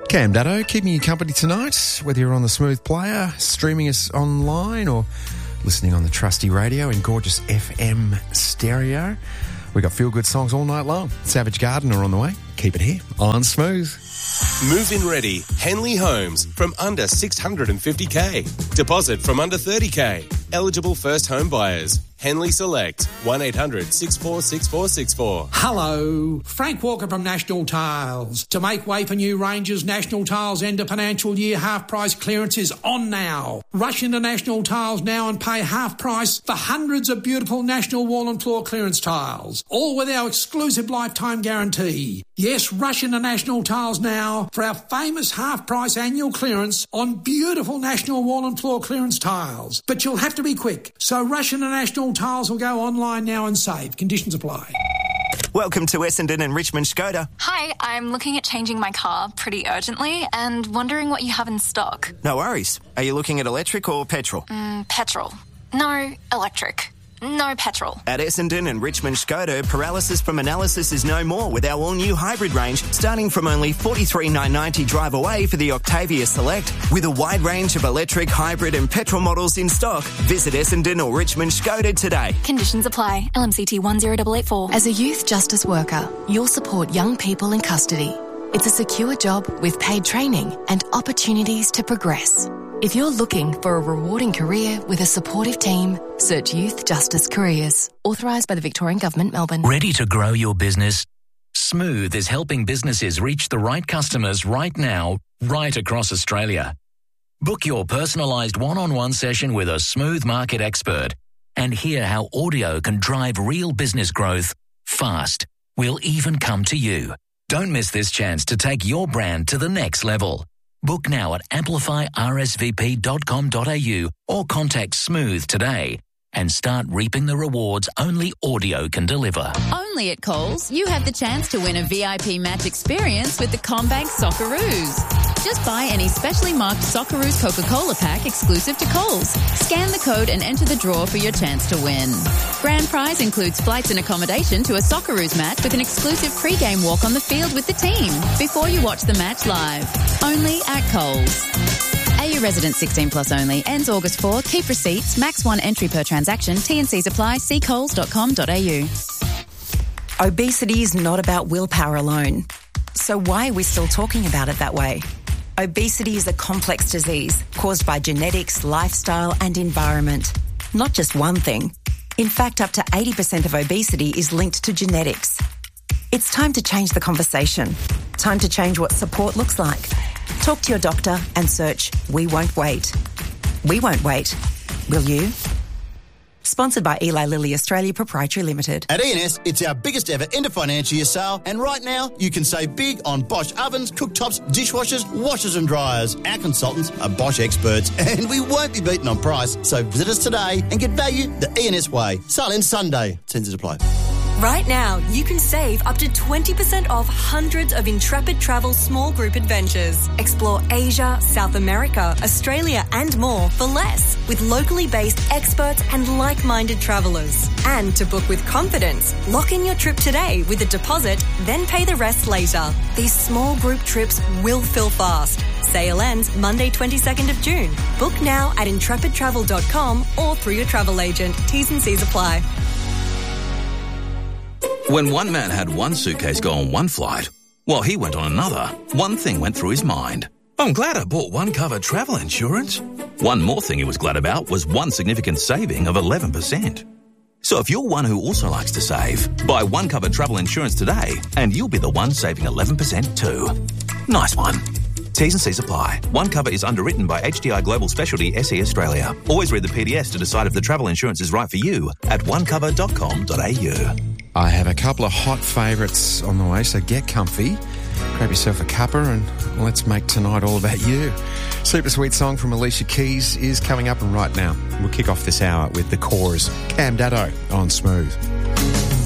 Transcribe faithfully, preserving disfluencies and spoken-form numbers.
Cam Dutto, keeping you company tonight, whether you're on the Smooth Player, streaming us online, or listening on the trusty radio in gorgeous F M stereo. We got feel-good songs all night long. Savage Garden are on the way. Keep it here on Smooth. Move-in ready. Henley Homes from under six hundred fifty K. Deposit from under thirty K. Eligible first home buyers. Henley Select. one eight hundred six four six four six four. Hello, Frank Walker from National Tiles. To make way for new ranges, National Tiles end of financial year half price clearance is on now. Rush into National Tiles now and pay half price for hundreds of beautiful National wall and floor clearance tiles, all with our exclusive lifetime guarantee. Yes, rush into National Tiles now for our famous half price annual clearance on beautiful National wall and floor clearance tiles. But you'll have to be quick, so rush into National Tiles will go online now and save. Conditions apply. Welcome to Essendon and Richmond Skoda. Hi, I'm looking at changing my car pretty urgently and wondering what you have in stock. No worries. Are you looking at electric or petrol? Mm, petrol. No, electric. No petrol. At Essendon and Richmond Skoda, paralysis from analysis is no more with our all-new hybrid range, starting from only forty-three thousand nine hundred ninety drive away for the Octavia Select. With a wide range of electric, hybrid and petrol models in stock, visit Essendon or Richmond Skoda today. Conditions apply. L M C T one zero eight eight four. As a youth justice worker, you'll support young people in custody. It's a secure job with paid training and opportunities to progress. If you're looking for a rewarding career with a supportive team, search Youth Justice Careers. Authorised by the Victorian Government, Melbourne. Ready to grow your business? Smooth is helping businesses reach the right customers right now, right across Australia. Book your personalised one-on-one session with a Smooth market expert and hear how audio can drive real business growth fast. We'll even come to you. Don't miss this chance to take your brand to the next level. Book now at amplify r s v p dot com dot a u or contact Smooth today and start reaping the rewards only audio can deliver. Only at Coles, you have the chance to win a V I P match experience with the CommBank Socceroos. Just buy any specially marked Socceroos Coca-Cola pack exclusive to Coles. Scan the code and enter the draw for your chance to win. Grand prize includes flights and accommodation to a Socceroos match with an exclusive pre-game walk on the field with the team before you watch the match live. Only at Coles. A U resident sixteen plus only. Ends August fourth. Keep receipts. Max one entry per transaction. T and Cs apply. See coles dot com dot a u. Obesity is not about willpower alone. So why are we still talking about it that way? Obesity is a complex disease caused by genetics, lifestyle and environment. Not just one thing. In fact, up to eighty percent of obesity is linked to genetics. It's time to change the conversation. Time to change what support looks like. Talk to your doctor and search We Won't Wait. We won't wait. Will you? Sponsored by Eli Lilly Australia Proprietary Limited. At E and S, it's our biggest ever end of financial year sale, and right now you can save big on Bosch ovens, cooktops, dishwashers, washers and dryers. Our consultants are Bosch experts, and we won't be beaten on price, so visit us today and get value the E and S way. Sale ends Sunday. Tends to apply. Right now, you can save up to twenty percent off hundreds of Intrepid Travel small group adventures. Explore Asia, South America, Australia and more for less with locally based experts and like-minded travellers. And to book with confidence, lock in your trip today with a deposit, then pay the rest later. These small group trips will fill fast. Sale ends Monday twenty-second of June. Book now at intrepid travel dot com or through your travel agent. T's and C's apply. When one man had one suitcase go on one flight, while he went on another, one thing went through his mind. I'm glad I bought one cover travel insurance. One more thing he was glad about was one significant saving of eleven percent. So if you're one who also likes to save, buy one cover travel insurance today and you'll be the one saving eleven percent too. Nice one. T's and C's apply. One cover is underwritten by H D I Global Specialty S E Australia. Always read the P D S to decide if the travel insurance is right for you at one cover dot com dot a u. I have a couple of hot favourites on the way, so get comfy, grab yourself a cuppa and let's make tonight all about you. Super sweet song from Alicia Keys is coming up, and right now we'll kick off this hour with The Corrs, Cam Dutto on Smooth.